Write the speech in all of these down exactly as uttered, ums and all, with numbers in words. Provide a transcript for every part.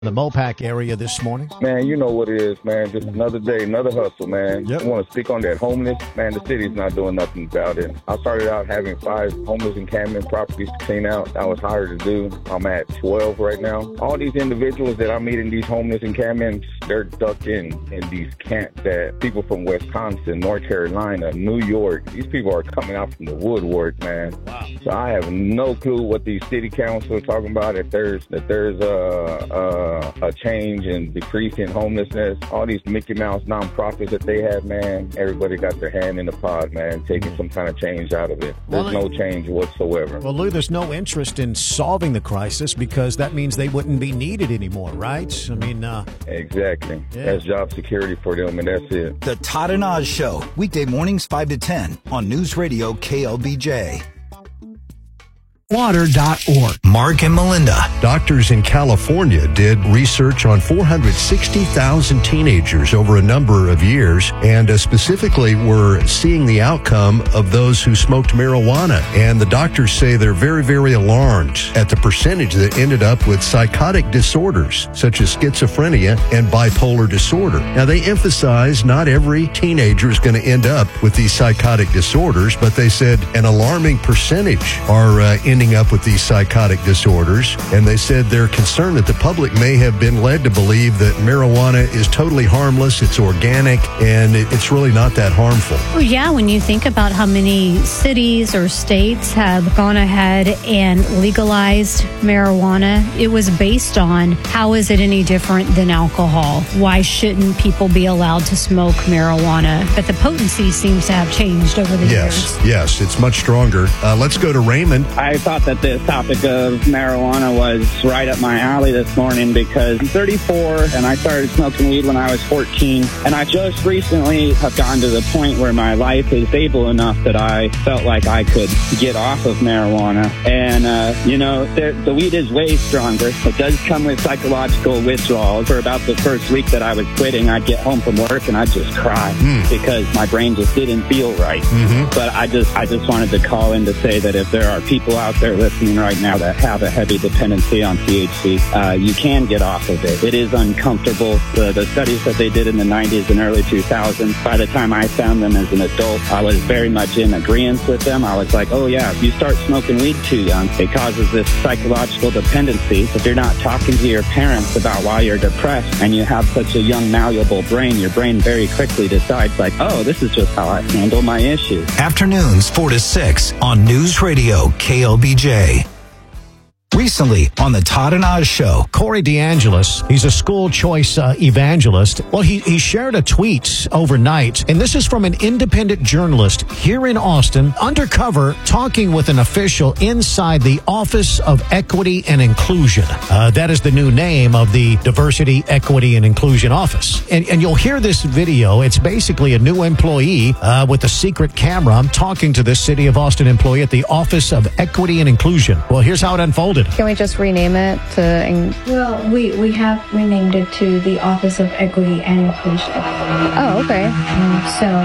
The Mopac area this morning. Man, you know what it is, man. Just another day, another hustle, man. Yep. I want to speak on that homeless. Man, the city's not doing nothing about it. I started out having five homeless encampment properties to clean out. I was hired to do. I'm at twelve right now. All these individuals that I meet in these homeless encampments, they're ducked in in these camps that people from Wisconsin, North Carolina, New York, these people are coming out from the woodwork, man. Wow. So I have no clue what these city councils are talking about. If there's, if there's a, a a change and decrease in homelessness, all these Mickey Mouse nonprofits that they have, man, everybody got their hand in the pot, man, taking some kind of change out of it. There's well, no change whatsoever. Well, Lou, there's no interest in solving the crisis because that means they wouldn't be needed anymore, right? I mean, uh... Exactly. Yeah. That's job security for them, and that's it. The Todd and Oz Show, weekday mornings five to ten on News Radio K L B J. Water dot org. Mark and Melinda. Doctors in California did research on four hundred sixty thousand teenagers over a number of years, and uh, specifically were seeing the outcome of those who smoked marijuana. And the doctors say they're very, very alarmed at the percentage that ended up with psychotic disorders, such as schizophrenia and bipolar disorder. Now, they emphasize not every teenager is going to end up with these psychotic disorders, but they said an alarming percentage are uh, in up with these psychotic disorders, and they said they're concerned that the public may have been led to believe that marijuana is totally harmless, it's organic, and it's really not that harmful. Well, yeah, when you think about how many cities or states have gone ahead and legalized marijuana, it was based on how is it any different than alcohol? Why shouldn't people be allowed to smoke marijuana? But the potency seems to have changed over the yes, years. Yes, it's much stronger. Uh, let's go to Raymond. I thought that the topic of marijuana was right up my alley this morning because I'm thirty-four and I started smoking weed when I was fourteen, and I just recently have gotten to the point where my life is stable enough that I felt like I could get off of marijuana. And uh, you know, the, the weed is way stronger. It does come with psychological withdrawals. For about the first week that I was quitting, I'd get home from work and I'd just cry mm. because my brain just didn't feel right. Mm-hmm. But I just I just wanted to call in to say that if there are people out there listening right now that have a heavy dependency on T H C, uh, you can get off of it. It is uncomfortable. The, the studies that they did in the nineties and early two thousands, by the time I found them as an adult, I was very much in agreement with them. I was like, oh yeah, if you start smoking weed too young, it causes this psychological dependency. If you're not talking to your parents about why you're depressed and you have such a young, malleable brain, your brain very quickly decides like, oh, this is just how I handle my issues. Afternoons four to six on News Radio K L B J. Recently on the Todd and Oz Show, Corey DeAngelis, he's a school choice uh, evangelist. Well, he, he shared a tweet overnight, and this is from an independent journalist here in Austin, undercover, talking with an official inside the Office of Equity and Inclusion. Uh, that is the new name of the Diversity, Equity, and Inclusion Office. And, and you'll hear this video. It's basically a new employee uh, with a secret camera. I'm talking to this City of Austin employee at the Office of Equity and Inclusion. Well, here's how it unfolded. Can we just rename it to... Well, we, we have renamed it to the Office of Equity and Inclusion. Oh, okay. Um,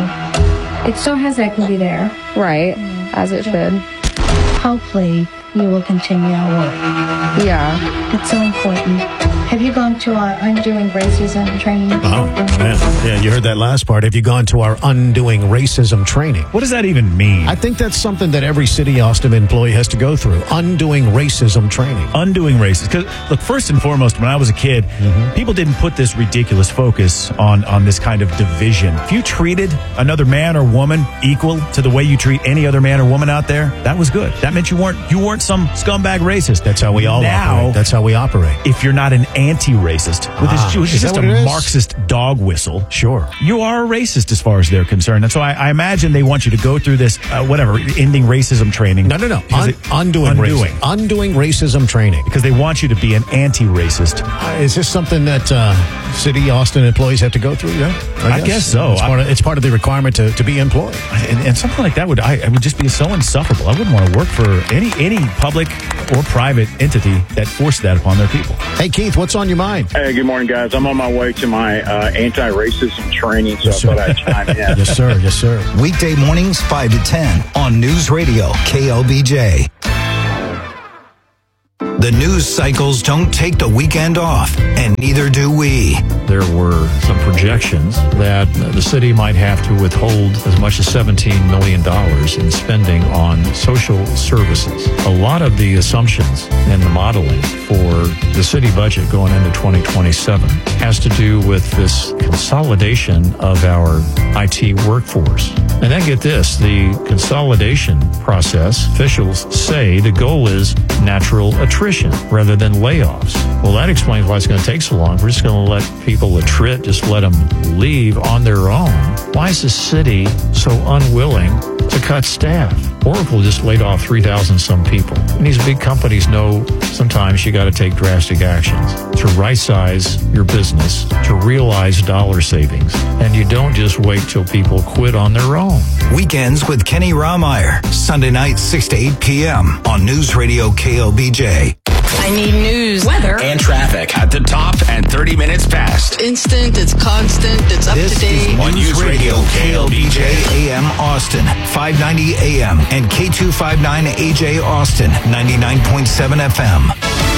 so, it still has equity there. Right, um, as it should. Hopefully, you will continue our work. Yeah. It's so important. Have you gone to our Undoing Racism training? Oh, man. Yeah, you heard that last part. Have you gone to our Undoing Racism training? What does that even mean? I think that's something that every City Austin employee has to go through. Undoing Racism training. Undoing racism. Because, look, first and foremost, when I was a kid, mm-hmm. people didn't put this ridiculous focus on, on this kind of division. If you treated another man or woman equal to the way you treat any other man or woman out there, that was good. That meant you weren't you weren't some scumbag racist. That's how we all now, operate. That's how we operate. If you're not an anti-racist, with ah, this, which is just a Marxist dog whistle, sure, you are a racist as far as they're concerned. And so I, I imagine they want you to go through this, uh, whatever, ending racism training. No, no, no. Un- it, undoing, undoing. Racism. Undoing racism training. Because they want you to be an anti-racist. Uh, is this something that uh, City Austin employees have to go through? Yeah, I, I guess. guess so. It's part, of, it's part of the requirement to, to be employed. And, and something like that would I, it would just be so insufferable. I wouldn't want to work for any any public or private entity that forced that upon their people. Hey, Keith, what's on your mind? Hey, good morning, guys. I'm on my way to my uh, anti-racism training, so yes, I thought I'd chime in. Yes, sir. Yes, sir. Weekday mornings, five to ten on News Radio K L B J. The news cycles don't take the weekend off, and neither do we. There were some projections that the city might have to withhold as much as seventeen million dollars in spending on social services. A lot of the assumptions and the modeling for the city budget going into twenty twenty-seven has to do with this consolidation of our I T workforce. And then get this, the consolidation process, officials say the goal is natural attrition rather than layoffs. Well, that explains why it's going to take so long. We're just going to let people attrit, just let them leave on their own. Why is the city so unwilling to cut staff? Oracle just laid off three thousand some people. And these big companies know sometimes you got to take drastic actions to right-size your business, to realize dollar savings. And you don't just wait till people quit on their own. Weekends with Kenny Rahmeyer, Sunday night, six to eight p.m. on News Radio K L B J. I need news, weather, and traffic at the top and thirty minutes past. Instant, it's constant, it's up this to date. Is on News Radio K L B J A M Austin, five ninety A M, and K two fifty-nine A J Austin, ninety-nine point seven F M.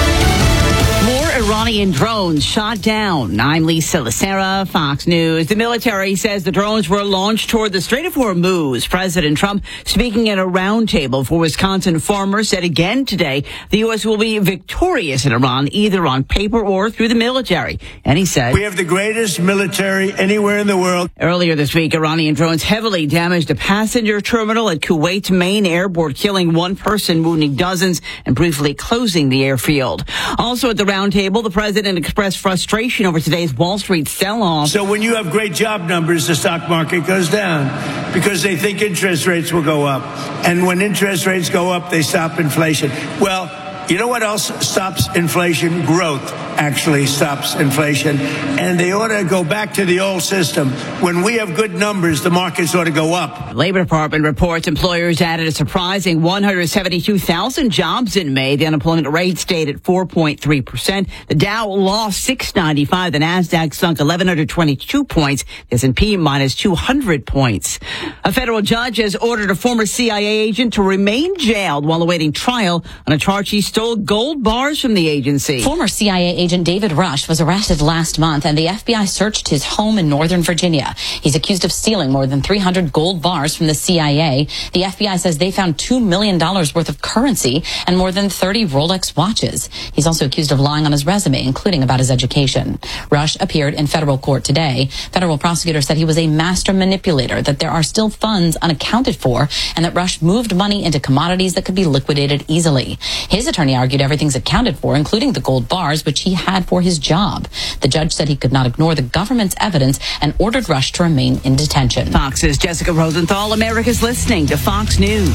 Iranian drones shot down. I'm Lisa Lacera, Fox News. The military says the drones were launched toward the Strait of Hormuz. President Trump, speaking at a roundtable for Wisconsin farmers, said again today the U S will be victorious in Iran, either on paper or through the military. And he said, "We have the greatest military anywhere in the world." Earlier this week, Iranian drones heavily damaged a passenger terminal at Kuwait's main airport, killing one person, wounding dozens, and briefly closing the airfield. Also at the roundtable, the president expressed frustration over today's Wall Street sell-off. So when you have great job numbers, the stock market goes down because they think interest rates will go up. And when interest rates go up, they stop inflation. Well, you know what else stops inflation? Growth actually stops inflation. And they ought to go back to the old system. When we have good numbers, the markets ought to go up. The Labor Department reports employers added a surprising one hundred seventy-two thousand jobs in May. The unemployment rate stayed at four point three percent. The Dow lost six ninety-five. The Nasdaq sunk eleven twenty-two points. The S and P minus two hundred points. A federal judge has ordered a former C I A agent to remain jailed while awaiting trial on a charge he stole gold bars from the agency. Former C I A agent David Rush was arrested last month, and the F B I searched his home in Northern Virginia. He's accused of stealing more than three hundred gold bars from the C I A. The F B I says they found two million dollars worth of currency and more than thirty Rolex watches. He's also accused of lying on his resume, including about his education. Rush appeared in federal court today. Federal prosecutors said he was a master manipulator, that there are still funds unaccounted for, and that Rush moved money into commodities that could be liquidated easily. His attorney argued everything's accounted for, including the gold bars, which he had for his job. The judge said he could not ignore the government's evidence and ordered Rush to remain in detention. Fox's Jessica Rosenthal. America's listening to Fox News.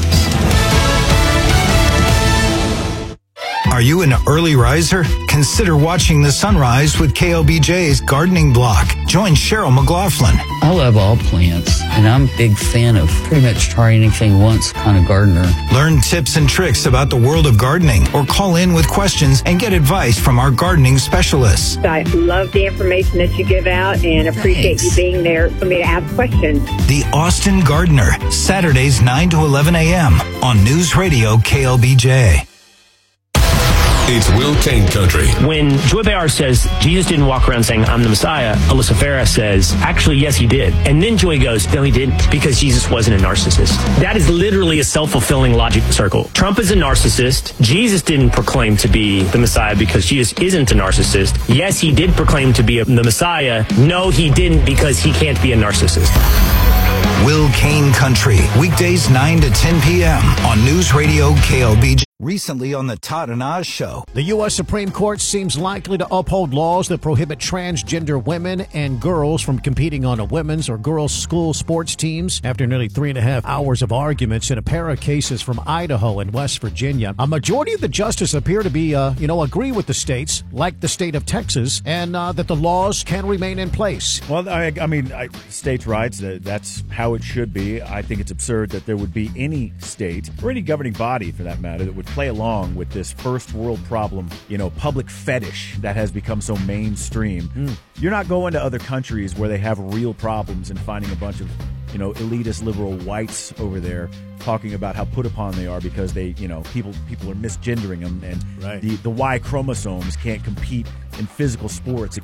Are you an early riser? Consider watching the sunrise with K L B J's Gardening Block. Join Cheryl McLaughlin. I love all plants, and I'm a big fan of pretty much try anything once kind of gardener. Learn tips and tricks about the world of gardening, or call in with questions and get advice from our gardening specialists. I love the information that you give out and appreciate Thanks. you being there for me to ask questions. The Austin Gardener, Saturdays nine to eleven a.m. on News Radio K L B J. It's Will Kane Country. When Joy Behar says Jesus didn't walk around saying, I'm the Messiah, Alyssa Farah says, actually, yes, he did. And then Joy goes, no, he didn't, because Jesus wasn't a narcissist. That is literally a self-fulfilling logic circle. Trump is a narcissist. Jesus didn't proclaim to be the Messiah because Jesus isn't a narcissist. Yes, he did proclaim to be a, the Messiah. No, he didn't, because he can't be a narcissist. Will Kane Country, weekdays nine to ten p.m. on News Radio K L B J. Recently on the Todd and Oz Show. The U S Supreme Court seems likely to uphold laws that prohibit transgender women and girls from competing on a women's or girls' school sports teams after nearly three and a half hours of arguments in a pair of cases from Idaho and West Virginia. A majority of the justices appear to be, uh, you know, agree with the states, like the state of Texas, and uh, that the laws can remain in place. Well, I, I mean, I, states' rights, uh, that's how it should be. I think it's absurd that there would be any state, or any governing body for that matter, that would play along with this first world problem, you know, public fetish that has become so mainstream. Mm. You're not going to other countries where they have real problems and finding a bunch of you know, elitist liberal whites over there talking about how put upon they are because they, you know, people people are misgendering them, and right. the, the Y chromosomes can't compete in physical sports